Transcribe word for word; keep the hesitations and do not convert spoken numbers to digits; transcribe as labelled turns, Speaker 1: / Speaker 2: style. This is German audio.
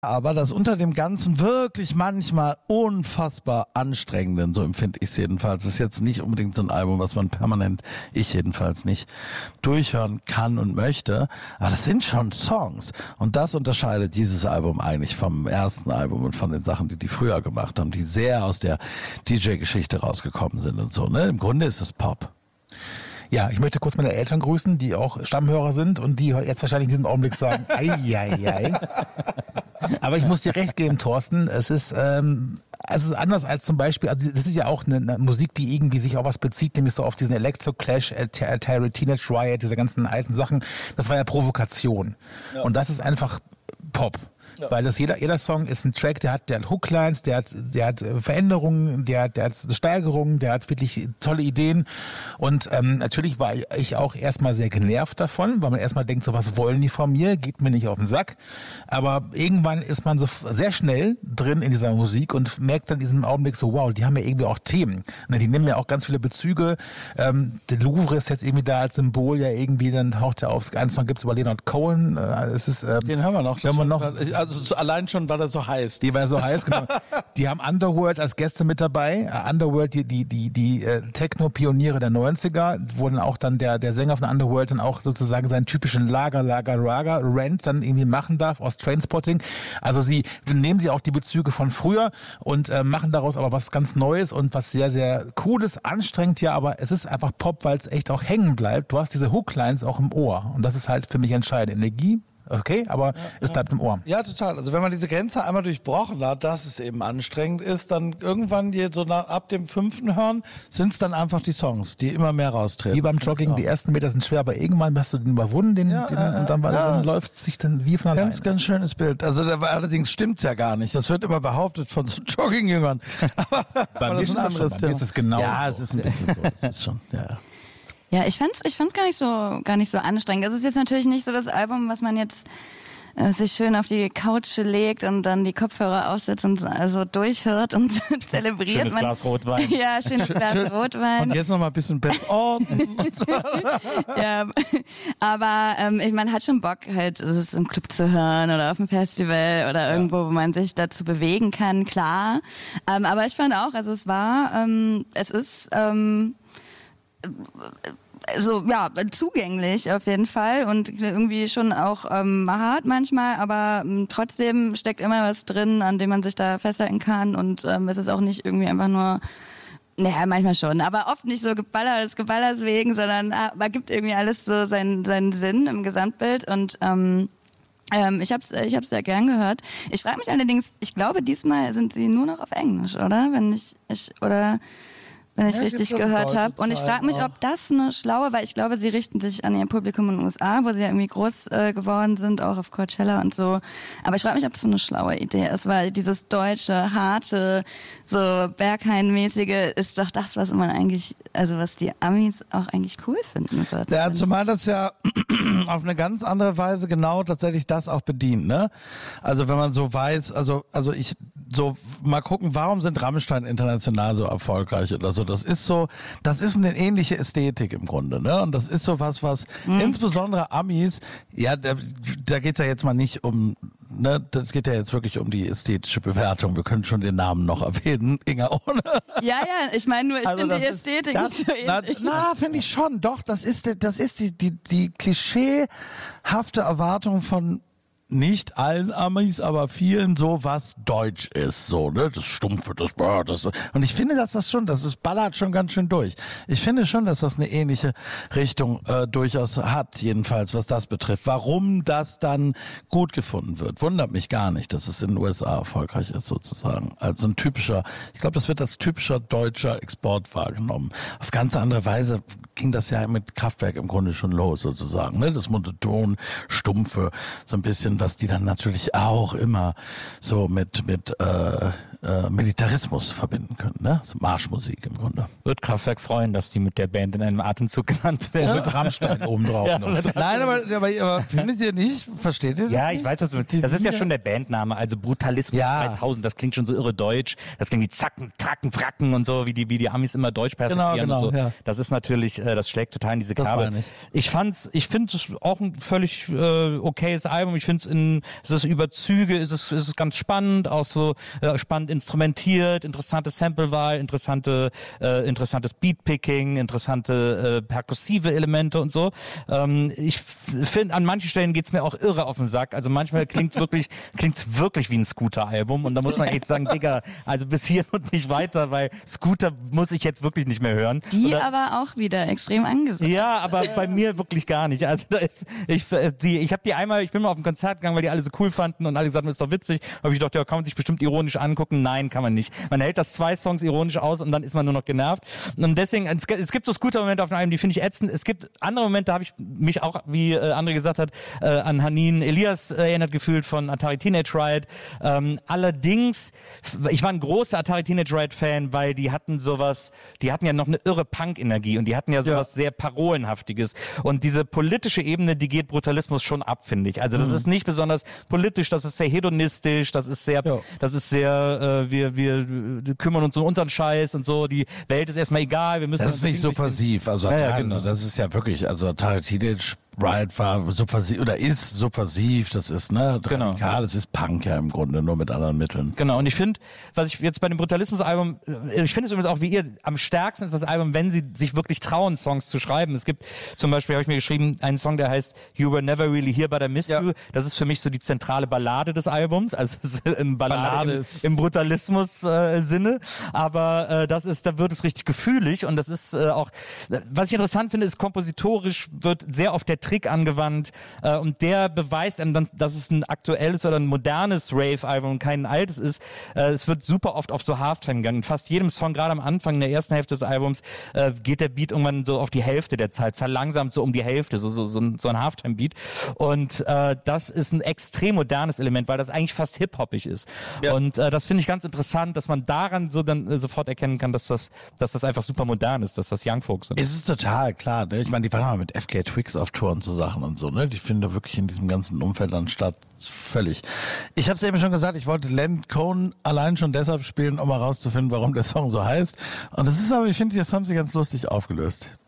Speaker 1: Aber das unter dem Ganzen wirklich manchmal unfassbar anstrengenden, so empfinde ich es jedenfalls, ist jetzt nicht unbedingt so ein Album, was man permanent, ich jedenfalls nicht, durchhören kann und möchte. Aber das sind schon Songs. Und das unterscheidet dieses Album eigentlich vom ersten Album und von den Sachen, die die früher gemacht haben, die sehr aus der D J-Geschichte rausgekommen sind und so. Ne? Im Grunde ist es Pop.
Speaker 2: Ja, ich möchte kurz meine Eltern grüßen, die auch Stammhörer sind und die jetzt wahrscheinlich in diesem Augenblick sagen, ei, ei, ei. Aber ich muss dir recht geben, Thorsten, es ist, ähm, es ist anders als zum Beispiel, also das ist ja auch eine, eine Musik, die irgendwie sich auf was bezieht, nämlich so auf diesen Electro Clash, Atari, Teenage Riot, diese ganzen alten Sachen. Das war ja Provokation. Ja. Und das ist einfach Pop. Ja. Weil das jeder, jeder Song ist ein Track, der hat, der hat Hooklines, der hat, der hat Veränderungen, der hat, der hat Steigerungen, der hat wirklich tolle Ideen. Und ähm, natürlich war ich auch erstmal sehr genervt davon, weil man erstmal denkt, so was wollen die von mir, geht mir nicht auf den Sack. Aber irgendwann ist man so sehr schnell drin in dieser Musik und merkt dann in diesem Augenblick so, wow, die haben ja irgendwie auch Themen. Ne, die nehmen ja auch ganz viele Bezüge. Ähm, der Louvre ist jetzt irgendwie da als Symbol, ja irgendwie, dann taucht er auf. Einen Song gibt es über Leonard Cohen. Äh, es ist, ähm,
Speaker 1: Den hören wir noch.
Speaker 2: Hören wir noch.
Speaker 1: Also so allein schon, weil er so heißt.
Speaker 2: Die war so heiß, genau. Die haben Underworld als Gäste mit dabei. Uh, Underworld, die, die, die, die äh, Techno-Pioniere der neunziger, wo dann auch dann der, der Sänger von Underworld dann auch sozusagen seinen typischen Lager, Lager, Raga, Rant dann irgendwie machen darf aus Trainspotting. Also sie, dann nehmen sie auch die Bezüge von früher und äh, machen daraus aber was ganz Neues und was sehr, sehr Cooles, anstrengend, ja, aber es ist einfach Pop, weil es echt auch hängen bleibt. Du hast diese Hooklines auch im Ohr und das ist halt für mich entscheidend. Energie, okay, aber ja, es bleibt
Speaker 1: ja.
Speaker 2: im Ohr.
Speaker 1: Ja, total. Also wenn man diese Grenze einmal durchbrochen hat, dass es eben anstrengend ist, dann irgendwann die, so nach, ab dem fünften Hören sind es dann einfach die Songs, die immer mehr raustreten.
Speaker 2: Wie beim Jogging, die ersten Meter sind schwer, aber irgendwann hast du den überwunden, den,
Speaker 1: ja,
Speaker 2: den,
Speaker 1: äh,
Speaker 2: und dann,
Speaker 1: ja,
Speaker 2: dann läuft es sich dann wie von alleine.
Speaker 1: Ganz, ganz schönes Bild. Also da, allerdings stimmt's ja gar nicht. Das wird immer behauptet von so Jogging-Jüngern. Aber, aber das ist ein anderes Thema.
Speaker 2: Ist es genau
Speaker 1: ja,
Speaker 2: so.
Speaker 1: es ist ein bisschen so. Es ist schon, ja.
Speaker 3: Ja, ich fand's, ich fand's gar nicht so, gar nicht so anstrengend. Es ist jetzt natürlich nicht so das Album, was man jetzt äh, sich schön auf die Couch legt und dann die Kopfhörer aufsetzt und also durchhört und zelebriert.
Speaker 4: Schönes
Speaker 3: man,
Speaker 4: Glas Rotwein.
Speaker 3: Ja, schönes Glas
Speaker 1: Schön.
Speaker 3: Rotwein.
Speaker 1: Und jetzt noch mal ein bisschen Bett ordnen.
Speaker 3: Ja, aber ähm, ich, man hat schon Bock, halt es ist im Club zu hören oder auf dem Festival oder ja. irgendwo, wo man sich dazu bewegen kann, klar. Ähm, aber ich fand auch, also es war, ähm, es ist ähm, so ja zugänglich auf jeden Fall und irgendwie schon auch ähm, hart manchmal, aber ähm, trotzdem steckt immer was drin, an dem man sich da festhalten kann und ähm, es ist auch nicht irgendwie einfach nur, naja, manchmal schon, aber oft nicht so geballert des Geballers wegen, sondern äh, gibt irgendwie alles so seinen, seinen Sinn im Gesamtbild und ähm, ähm, ich hab's, ich hab's sehr gern gehört. Ich frage mich allerdings, ich glaube diesmal sind sie nur noch auf Englisch, oder? Wenn ich, ich oder wenn ich
Speaker 1: ja,
Speaker 3: richtig gehört habe. Und ich frage mich, ob das eine schlaue, weil ich glaube, sie richten sich an ihr Publikum in den U S A, wo sie ja irgendwie groß äh, geworden sind, auch auf Coachella und so. Aber ich frage mich, ob das so eine schlaue Idee ist, weil dieses deutsche, harte, so Berghain-mäßige ist doch das, was man eigentlich, also was die Amis auch eigentlich cool finden wird.
Speaker 1: Ja, zumal das ja auf eine ganz andere Weise genau tatsächlich das auch bedient, ne? Also wenn man so weiß, also also ich so mal gucken, warum sind Rammstein international so erfolgreich oder so? Das ist so, das ist eine ähnliche Ästhetik im Grunde, ne? Und das ist so was, was mhm. insbesondere Amis, ja, da, da geht's ja jetzt mal nicht um, ne? Das geht ja jetzt wirklich um die ästhetische Bewertung. Wir können schon den Namen noch erwähnen, Inga, ohne.
Speaker 3: Ja, ja, ich meine nur, ich
Speaker 1: also
Speaker 3: finde die
Speaker 1: ist,
Speaker 3: Ästhetik
Speaker 1: das,
Speaker 3: nicht so ähnlich.
Speaker 1: Na, na finde ich schon, doch, das ist, das ist die, die, die klischeehafte Erwartung von nicht allen Amis, aber vielen so, was deutsch ist, so, ne, das Stumpfe, das, das, und ich finde, dass das schon, das ist, ballert schon ganz schön durch. Ich finde schon, dass das eine ähnliche Richtung äh, durchaus hat, jedenfalls, was das betrifft. Warum das dann gut gefunden wird, wundert mich gar nicht, dass es in den U S A erfolgreich ist, sozusagen. Also ein typischer, ich glaube, das wird als typischer deutscher Export wahrgenommen. Auf ganz andere Weise ging das ja mit Kraftwerk im Grunde schon los, sozusagen, ne, das monoton, stumpfe, so ein bisschen, was die dann natürlich auch immer so mit mit äh, äh, Militarismus verbinden können, ne? So Marschmusik im Grunde.
Speaker 4: Wird Kraftwerk freuen, dass die mit der Band in einem Atemzug genannt werden.
Speaker 2: Ja. Mit Rammstein obendrauf.
Speaker 4: Ja,
Speaker 1: Nein, aber, aber, aber findet ihr nicht? Versteht ihr das?
Speaker 4: Ja,
Speaker 1: nicht?
Speaker 4: ich weiß, was du, das ist ja schon der Bandname, also Brutalismus
Speaker 1: ja.
Speaker 4: dreitausend, das klingt schon so irre deutsch, das klingt wie Zacken, Tracken, Fracken und so, wie die, wie die Amis immer Deutsch persiflieren
Speaker 1: genau, genau,
Speaker 4: und so.
Speaker 1: Ja.
Speaker 4: Das ist natürlich, äh, äh, das schlägt total in diese
Speaker 1: Das
Speaker 4: Kerbe.
Speaker 1: meine ich.
Speaker 4: Ich fand's, ich finde es auch ein völlig äh, okayes Album. Ich finde es in, es ist über Züge, ist es, ist es ganz spannend, auch so äh, spannend instrumentiert, interessante Samplewahl, interessante, äh, interessantes Beatpicking, interessante äh, perkussive Elemente und so. Ähm, ich finde, an manchen Stellen geht's mir auch irre auf den Sack. Also manchmal klingt's wirklich, klingt's wirklich wie ein Scooter-Album und da muss man echt sagen, Digga, also bis hier und nicht weiter, weil Scooter muss ich jetzt wirklich nicht mehr hören.
Speaker 3: Die
Speaker 4: Oder,
Speaker 3: aber auch wieder extrem angesagt.
Speaker 4: ja, aber bei mir wirklich gar nicht. Also da ist, ich, die, ich habe die einmal, ich bin mal auf ein Konzert gegangen, weil die alle so cool fanden und alle gesagt haben, ist doch witzig. Habe ich gedacht, ja, kann man sich bestimmt ironisch angucken. Nein, kann man nicht. Man hält das zwei Songs ironisch aus und dann ist man nur noch genervt. Und deswegen, es, es gibt so Scooter-Momente auf dem Album, die finde ich ätzend. Es gibt andere Momente, da habe ich mich auch, wie äh, André gesagt hat, äh, an Hanin Elias äh, erinnert gefühlt von Atari Teenage Riot. Ähm, allerdings, ich war ein großer Atari Teenage Riot Fan, weil die hatten sowas, die hatten ja noch eine irre Punk-Energie und die hatten ja sowas ja. sehr Parolenhaftiges. Und diese politische Ebene, die geht Brutalismus schon ab, finde ich. Also das mhm. ist nicht besonders politisch, das ist sehr hedonistisch, das ist sehr, ja. das ist sehr, äh, wir, wir kümmern uns um unseren Scheiß und so, die Welt ist erstmal egal, wir müssen...
Speaker 1: Das ist nicht so passiv, also,
Speaker 4: ja, ja,
Speaker 1: also
Speaker 4: genau.
Speaker 1: das ist ja wirklich, also Atari Teenage Riot war subversiv oder ist subversiv, das ist ne
Speaker 4: genau.
Speaker 1: radikal, das ist Punk ja im Grunde, nur mit anderen Mitteln.
Speaker 4: Genau, und ich finde, was ich jetzt bei dem Brutalismus-Album, ich finde es übrigens auch wie ihr, am stärksten ist das Album, wenn sie sich wirklich trauen, Songs zu schreiben. Es gibt zum Beispiel, habe ich mir geschrieben, einen Song, der heißt You Were Never Really Here But I Miss ja. You. Das ist für mich so die zentrale Ballade des Albums, also es ist eine Ballade, Ballade im, im Brutalismus-Sinne, äh, aber äh, das ist, da wird es richtig gefühlig und das ist äh, auch, was ich interessant finde, ist kompositorisch wird sehr oft der Trick angewandt äh, und der beweist einem dann, dass es ein aktuelles oder ein modernes Rave-Album und kein altes ist. Äh, es wird super oft auf so Halftime gegangen. In fast jedem Song, gerade am Anfang, in der ersten Hälfte des Albums, äh, geht der Beat irgendwann so auf die Hälfte der Zeit, verlangsamt so um die Hälfte, so, so, so ein, so ein Halftime-Beat. Und äh, das ist ein extrem modernes Element, weil das eigentlich fast hip-hoppig ist. Ja. Und äh, das finde ich ganz interessant, dass man daran so dann äh, sofort erkennen kann, dass das, dass das einfach super modern ist, dass das Young Folks sind.
Speaker 1: Es ist total klar, ne? Ich meine, die waren mal mit F K Twigs auf Tour und so Sachen und so, ne? Die finden da wirklich in diesem ganzen Umfeld dann statt. Völlig. Ich habe es eben schon gesagt, ich wollte Len Cohn allein schon deshalb spielen, um mal rauszufinden, warum der Song so heißt. Und das ist aber, ich finde, das haben sie ganz lustig aufgelöst.